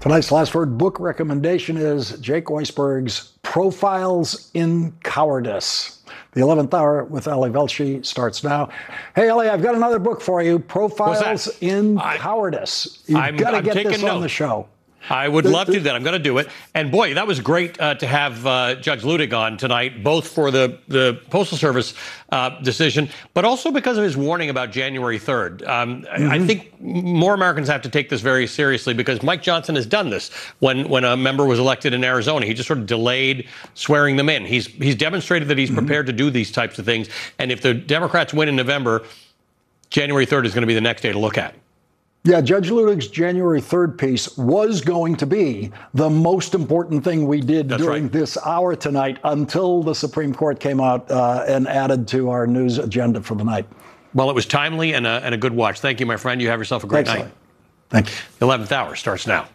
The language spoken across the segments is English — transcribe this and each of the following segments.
Tonight's Last Word book recommendation is Jake Weisberg's Profiles in Cowardice. The 11th Hour with Eli Velshi starts now. Hey, Eli, I've got another book for you, Profiles in Cowardice. You've got to get this on the show. I would love to do that. I'm going to do it. And boy, that was great to have Judge Luttig on tonight, both for the Postal Service decision, but also because of his warning about January 3rd. I think more Americans have to take this very seriously because Mike Johnson has done this when a member was elected in Arizona. He just sort of delayed swearing them in. He's demonstrated that he's prepared to do these types of things. And if the Democrats win in November, January 3rd is going to be the next day to look at. Yeah, Judge Luttig's January 3rd piece was going to be the most important thing we did during this hour tonight until the Supreme Court came out and added to our news agenda for the night. Well, it was timely and a good watch. Thank you, my friend. You have yourself a great night. Thank you. The 11th Hour starts now.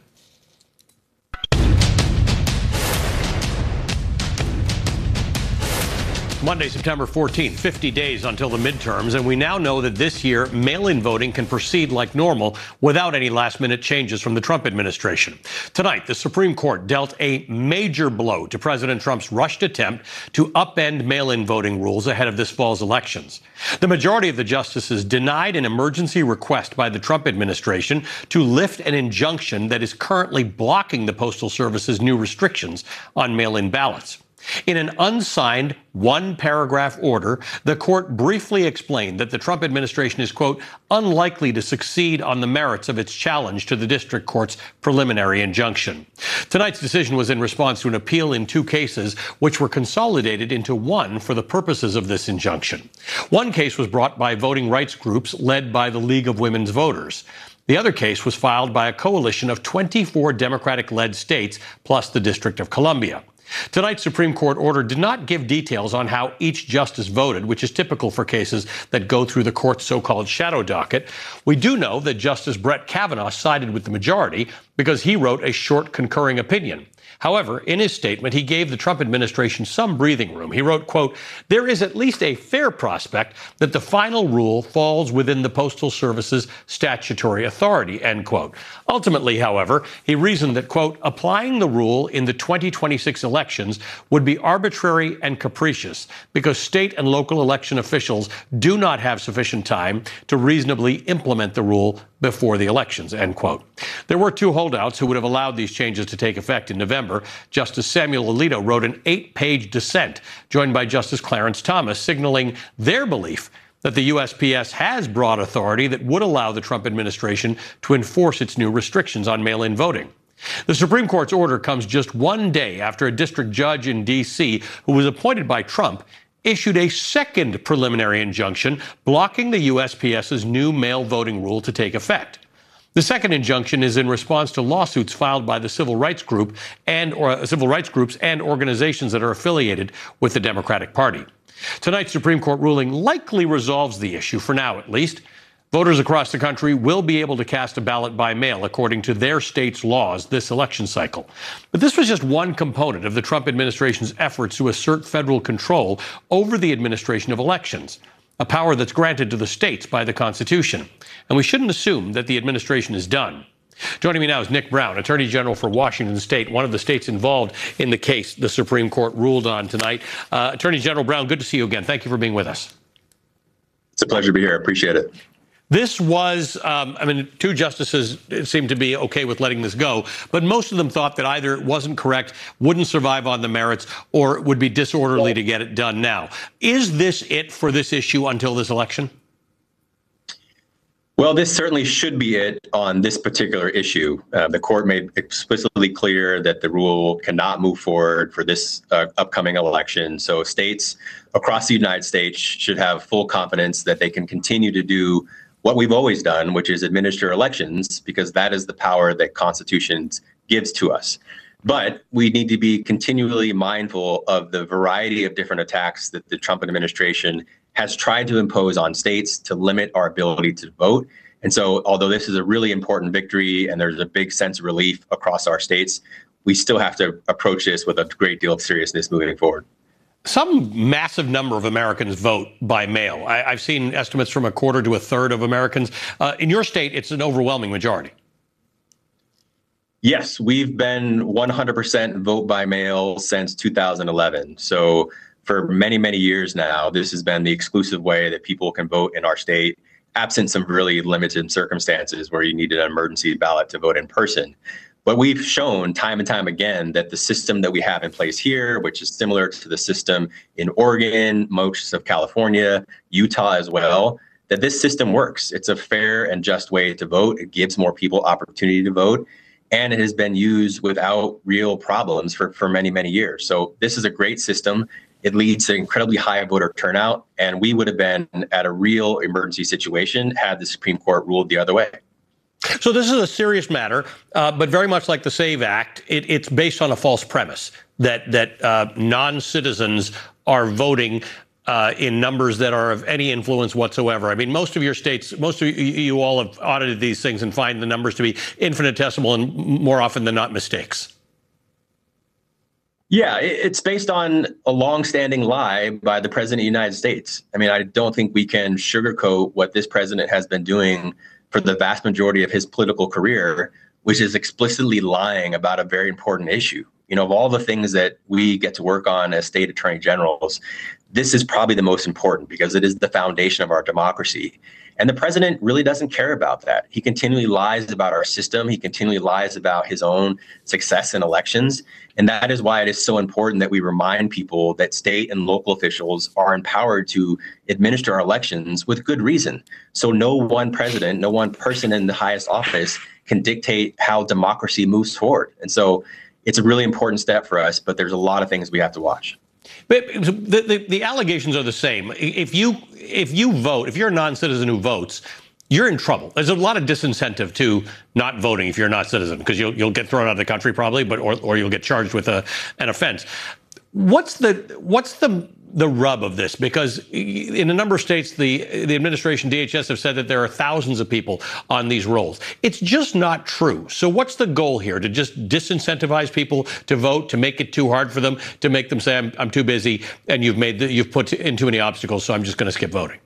Monday, September 14th, 50 days until the midterms, and we now know that this year mail-in voting can proceed like normal without any last-minute changes from the Trump administration. Tonight, the Supreme Court dealt a major blow to President Trump's rushed attempt to upend mail-in voting rules ahead of this fall's elections. The majority of the justices denied an emergency request by the Trump administration to lift an injunction that is currently blocking the Postal Service's new restrictions on mail-in ballots. In an unsigned one-paragraph order, the court briefly explained that the Trump administration is, quote, unlikely to succeed on the merits of its challenge to the district court's preliminary injunction. Tonight's decision was in response to an appeal in two cases, which were consolidated into one for the purposes of this injunction. One case was brought by voting rights groups led by the League of Women's Voters. The other case was filed by a coalition of 24 Democratic-led states, plus the District of Columbia. Tonight's Supreme Court order did not give details on how each justice voted, which is typical for cases that go through the court's so-called shadow docket. We do know that Justice Brett Kavanaugh sided with the majority because he wrote a short concurring opinion. However, in his statement, he gave the Trump administration some breathing room. He wrote, quote, there is at least a fair prospect that the final rule falls within the Postal Service's statutory authority, end quote. Ultimately, however, he reasoned that, quote, applying the rule in the 2026 elections would be arbitrary and capricious because state and local election officials do not have sufficient time to reasonably implement the rule before the elections, end quote. There were two holdouts who would have allowed these changes to take effect in November. Justice Samuel Alito wrote an 8-page dissent, joined by Justice Clarence Thomas, signaling their belief that the USPS has broad authority that would allow the Trump administration to enforce its new restrictions on mail-in voting. The Supreme Court's order comes just one day after a district judge in D.C., who was appointed by Trump, issued a second preliminary injunction blocking the USPS's new mail voting rule to take effect. The second injunction is in response to lawsuits filed by the civil rights groups and organizations that are affiliated with the Democratic Party. Tonight's Supreme Court ruling likely resolves the issue, for now at least. Voters across the country will be able to cast a ballot by mail according to their state's laws this election cycle. But this was just one component of the Trump administration's efforts to assert federal control over the administration of elections, a power that's granted to the states by the Constitution. And we shouldn't assume that the administration is done. Joining me now is Nick Brown, Attorney General for Washington State, one of the states involved in the case the Supreme Court ruled on tonight. Attorney General Brown, good to see you again. Thank you for being with us. It's a pleasure to be here. I appreciate it. This was, two justices seemed to be okay with letting this go, but most of them thought that either it wasn't correct, wouldn't survive on the merits, or it would be disorderly to get it done now. Is this it for this issue until this election? Well, this certainly should be it on this particular issue. The court made explicitly clear that the rule cannot move forward for this upcoming election. So states across the United States should have full confidence that they can continue to do what we've always done, which is administer elections, because that is the power that Constitution gives to us. But we need to be continually mindful of the variety of different attacks that the Trump administration has tried to impose on states to limit our ability to vote. And so, although this is a really important victory and there's a big sense of relief across our states, we still have to approach this with a great deal of seriousness moving forward. Some massive number of Americans vote by mail. I've seen estimates from a quarter to a third of Americans. In your state, it's an overwhelming majority. Yes, we've been 100% vote by mail since 2011. So for many, many years now, this has been the exclusive way that people can vote in our state, absent some really limited circumstances where you needed an emergency ballot to vote in person. But we've shown time and time again that the system that we have in place here, which is similar to the system in Oregon, most of California, Utah as well, that this system works. It's a fair and just way to vote. It gives more people opportunity to vote. And it has been used without real problems for many, many years. So this is a great system. It leads to incredibly high voter turnout. And we would have been at a real emergency situation had the Supreme Court ruled the other way. So this is a serious matter, but very much like the SAVE Act, it's based on a false premise that non-citizens are voting in numbers that are of any influence whatsoever. I mean, most of your states, most of you all have audited these things and find the numbers to be infinitesimal and more often than not mistakes. Yeah, it's based on a longstanding lie by the president of the United States. I mean, I don't think we can sugarcoat what this president has been doing for the vast majority of his political career, which is explicitly lying about a very important issue. You know, of all the things that we get to work on as state attorney generals, this is probably the most important because it is the foundation of our democracy. And the president really doesn't care about that. He continually lies about our system. He continually lies about his own success in elections. And that is why it is so important that we remind people that state and local officials are empowered to administer our elections with good reason. So no one president, no one person in the highest office can dictate how democracy moves forward. And so it's a really important step for us, but there's a lot of things we have to watch. But the allegations are the same. If you vote, if you're a non-citizen who votes, you're in trouble. There's a lot of disincentive to not voting if you're not a citizen, because you'll get thrown out of the country probably, or you'll get charged with an offense. What's the rub of this? Because in a number of states, the administration, DHS, have said that there are thousands of people on these rolls. It's just not true. So what's the goal here? To just disincentivize people to vote, to make it too hard for them, to make them say, I'm too busy, and you've put in too many obstacles, so I'm just going to skip voting?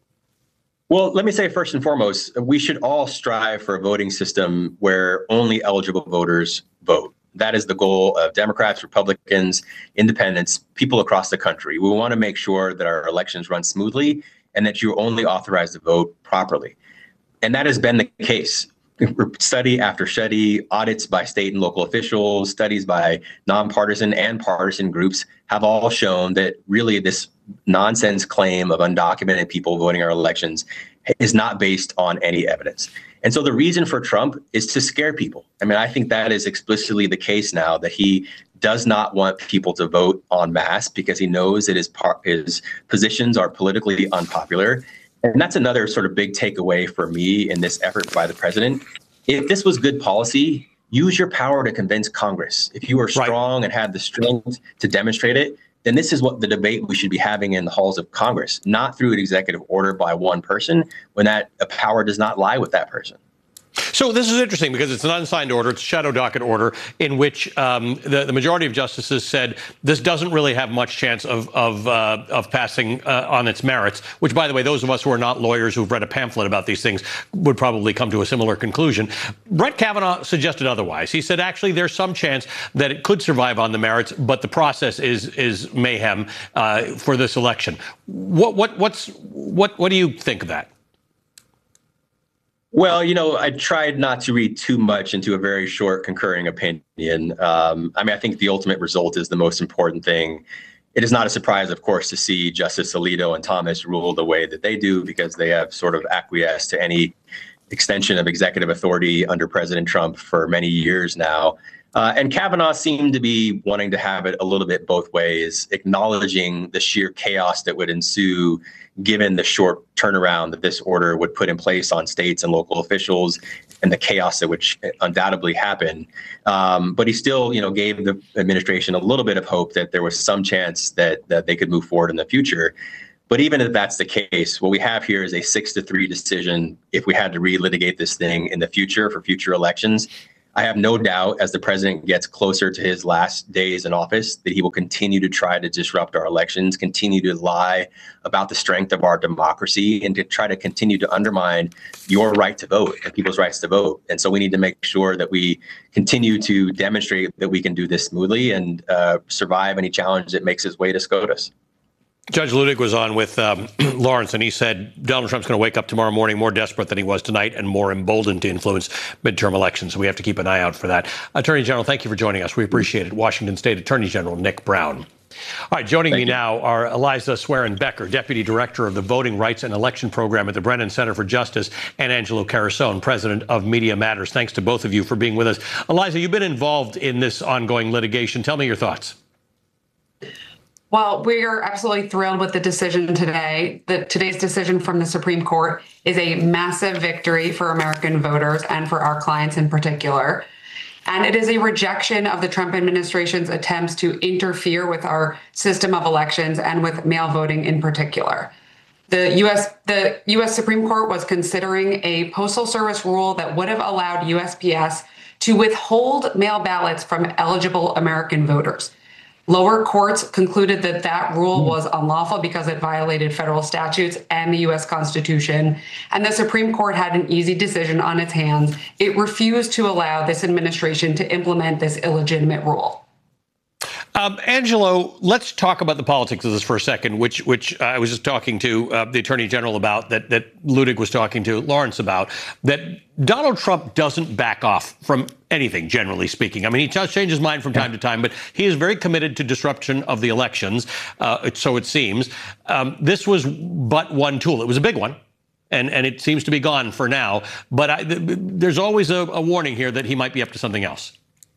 Well, let me say first and foremost, we should all strive for a voting system where only eligible voters vote. That is the goal of Democrats, Republicans, independents, people across the country. We want to make sure that our elections run smoothly and that you're only authorized to vote properly. And that has been the case. Study after study, audits by state and local officials, studies by nonpartisan and partisan groups have all shown that really this nonsense claim of undocumented people voting our elections is not based on any evidence. And so the reason for Trump is to scare people. I mean, I think that is explicitly the case now, that he does not want people to vote en masse because he knows that his positions are politically unpopular. And that's another sort of big takeaway for me in this effort by the president. If this was good policy, use your power to convince Congress. If you are strong and have the strength to demonstrate it, then this is what the debate we should be having in the halls of Congress, not through an executive order by one person when that power does not lie with that person. So this is interesting because it's an unsigned order. It's a shadow docket order in which the majority of justices said this doesn't really have much chance of passing on its merits, which, by the way, those of us who are not lawyers who've read a pamphlet about these things would probably come to a similar conclusion. Brett Kavanaugh suggested otherwise. He said, actually, there's some chance that it could survive on the merits, but the process is mayhem for this election. What do you think of that? Well, you know, I tried not to read too much into a very short concurring opinion. I mean, I think the ultimate result is the most important thing. It is not a surprise, of course, to see Justice Alito and Thomas rule the way that they do, because they have sort of acquiesced to any extension of executive authority under President Trump for many years now. And Kavanaugh seemed to be wanting to have it a little bit both ways, acknowledging the sheer chaos that would ensue given the short turnaround that this order would put in place on states and local officials and the chaos that would undoubtedly happen. But he still, you know, gave the administration a little bit of hope that there was some chance that they could move forward in the future. But even if that's the case, what we have here is a 6-3 decision if we had to relitigate this thing in the future for future elections. I have no doubt as the president gets closer to his last days in office that he will continue to try to disrupt our elections, continue to lie about the strength of our democracy, and to try to continue to undermine your right to vote and people's rights to vote. And so we need to make sure that we continue to demonstrate that we can do this smoothly and survive any challenge that makes his way to SCOTUS. Judge Luttig was on with Lawrence, and he said Donald Trump's going to wake up tomorrow morning more desperate than he was tonight and more emboldened to influence midterm elections. So we have to keep an eye out for that. Attorney General, thank you for joining us. We appreciate it. Washington State Attorney General Nick Brown. All right, joining me now are Eliza Swerin-Becker, Deputy Director of the Voting Rights and Election Program at the Brennan Center for Justice, and Angelo Carusone, President of Media Matters. Thanks to both of you for being with us. Eliza, you've been involved in this ongoing litigation. Tell me your thoughts. Well, we are absolutely thrilled with the decision today. Today's decision from the Supreme Court is a massive victory for American voters and for our clients in particular. And it is a rejection of the Trump administration's attempts to interfere with our system of elections and with mail voting in particular. The U.S. Supreme Court was considering a Postal Service rule that would have allowed USPS to withhold mail ballots from eligible American voters. Lower courts concluded that that rule was unlawful because it violated federal statutes and the U.S. Constitution. And the Supreme Court had an easy decision on its hands. It refused to allow this administration to implement this illegitimate rule. Angelo, let's talk about the politics of this for a second, which I was just talking to the Attorney General about, that Luttig was talking to Lawrence about, that Donald Trump doesn't back off from anything, generally speaking. I mean, he does change his mind from time to time, but he is very committed to disruption of the elections, so it seems. This was but one tool. It was a big one, and it seems to be gone for now. But there's always a warning here that he might be up to something else.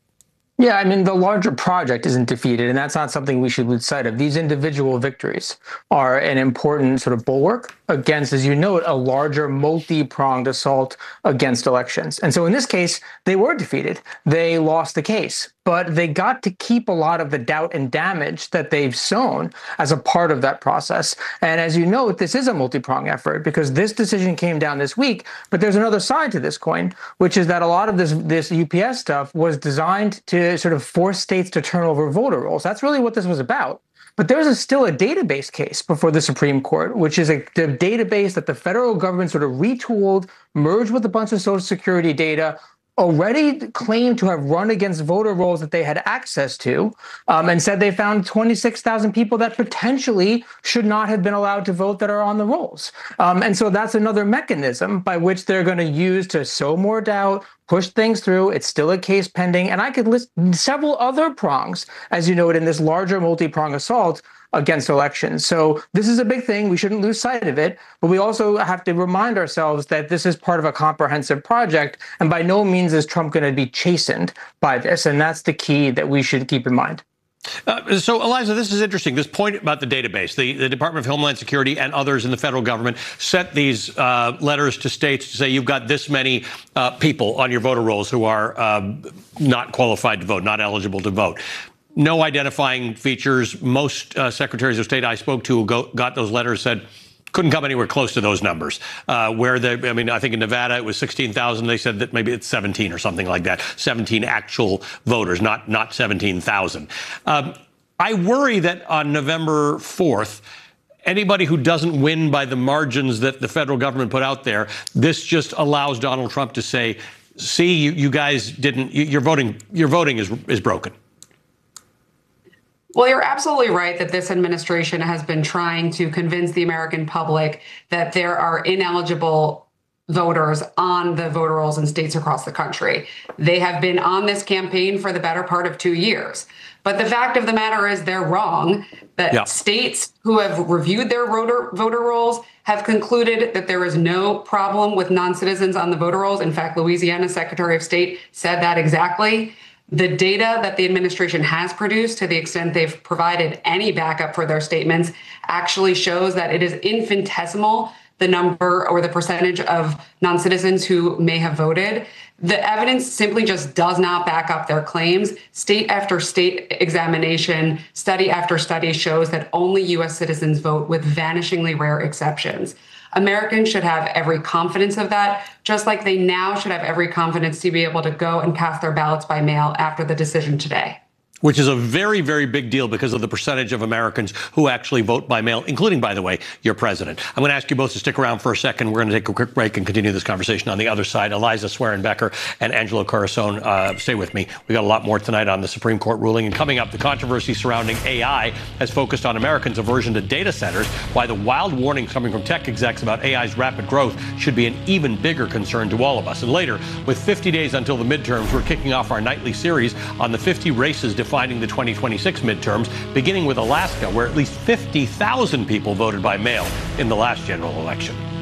Yeah, I mean, the larger project isn't defeated, and that's not something we should lose sight of. These individual victories are an important sort of bulwark against, as you note, a larger multi-pronged assault against elections. And so in this case, they were defeated. They lost the case, but they got to keep a lot of the doubt and damage that they've sown as a part of that process. And as you note, this is a multi-pronged effort because this decision came down this week, but there's another side to this coin, which is that a lot of this UPS stuff was designed to sort of force states to turn over voter rolls. That's really what this was about. But there's still a database case before the Supreme Court, which is the database that the federal government sort of retooled, merged with a bunch of Social Security data, already claimed to have run against voter rolls that they had access to, and said they found 26,000 people that potentially should not have been allowed to vote that are on the rolls. And so that's another mechanism by which they're going to use to sow more doubt, push things through. It's still a case pending. And I could list several other prongs, as you note, in this larger multi-prong assault against elections. So this is a big thing. We shouldn't lose sight of it. But we also have to remind ourselves that this is part of a comprehensive project. And by no means is Trump going to be chastened by this. And that's the key that we should keep in mind. So, Eliza, this is interesting. This point about the database, the Department of Homeland Security and others in the federal government sent these letters to states to say you've got this many people on your voter rolls who are not qualified to vote, not eligible to vote. No identifying features. Most secretaries of state I spoke to who got those letters said couldn't come anywhere close to those numbers. I think in Nevada it was 16,000. They said that maybe it's 17 or something like that. 17 actual voters, not 17,000. I worry that on November 4th, anybody who doesn't win by the margins that the federal government put out there, this just allows Donald Trump to say, see, you guys didn't, your voting is broken. Well, you're absolutely right that this administration has been trying to convince the American public that there are ineligible voters on the voter rolls in states across the country. They have been on this campaign for the better part of 2 years. But the fact of the matter is they're wrong, that states who have reviewed their voter rolls have concluded that there is no problem with non-citizens on the voter rolls. In fact, Louisiana's Secretary of State said that exactly. The data that the administration has produced, to the extent they've provided any backup for their statements, actually shows that it is infinitesimal, the number or the percentage of non-citizens who may have voted. The evidence simply just does not back up their claims. State after state examination, study after study shows that only U.S. citizens vote with vanishingly rare exceptions. Americans should have every confidence of that, just like they now should have every confidence to be able to go and cast their ballots by mail after the decision today. Which is a very, very big deal because of the percentage of Americans who actually vote by mail, including, by the way, your president. I'm going to ask you both to stick around for a second. We're going to take a quick break and continue this conversation on the other side. Eliza Swearenbecker and Angelo Corazon, stay with me. We got a lot more tonight on the Supreme Court ruling. And coming up, the controversy surrounding AI has focused on Americans' aversion to data centers, why the wild warnings coming from tech execs about AI's rapid growth should be an even bigger concern to all of us. And later, with 50 days until the midterms, we're kicking off our nightly series on the 50 races defining the 2026 midterms, beginning with Alaska, where at least 50,000 people voted by mail in the last general election.